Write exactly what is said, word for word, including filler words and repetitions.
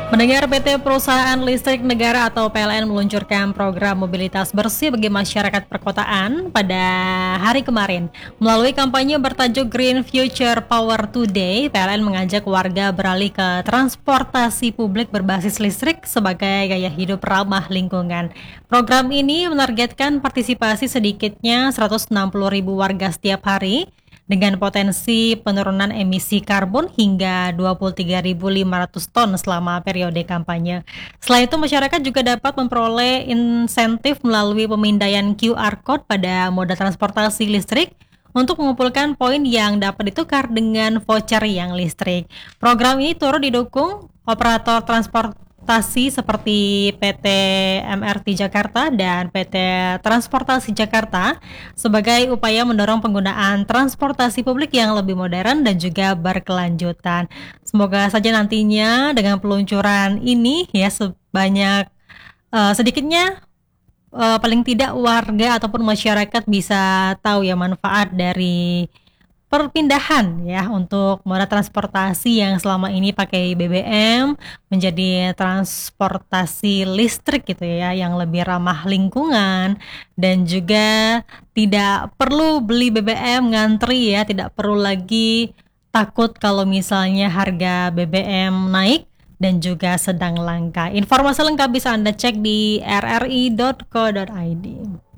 Mendengar P T Perusahaan Listrik Negara atau P L N meluncurkan program mobilitas bersih bagi masyarakat perkotaan pada hari kemarin. Melalui kampanye bertajuk Green Future Power Today, P L N mengajak warga beralih ke transportasi publik berbasis listrik sebagai gaya hidup ramah lingkungan. Program ini menargetkan partisipasi sedikitnya seratus enam puluh ribu warga setiap hari, dengan potensi penurunan emisi karbon hingga dua puluh tiga ribu lima ratus ton selama periode kampanye. Selain itu, masyarakat juga dapat memperoleh insentif melalui pemindaian Q R Code pada moda transportasi listrik untuk mengumpulkan poin yang dapat ditukar dengan voucher yang listrik. Program ini turut didukung operator transportasi seperti P T M R T Jakarta dan P T Transportasi Jakarta sebagai upaya mendorong penggunaan transportasi publik yang lebih modern dan juga berkelanjutan. Semoga saja nantinya dengan peluncuran ini ya sebanyak eh, sedikitnya eh, paling tidak warga ataupun masyarakat bisa tahu ya manfaat dari perpindahan ya untuk moda transportasi yang selama ini pakai B B M menjadi transportasi listrik gitu ya, yang lebih ramah lingkungan dan juga tidak perlu beli B B M ngantri ya, tidak perlu lagi takut kalau misalnya harga B B M naik dan juga sedang langka. Informasi lengkap bisa Anda cek di r r i dot co dot i d.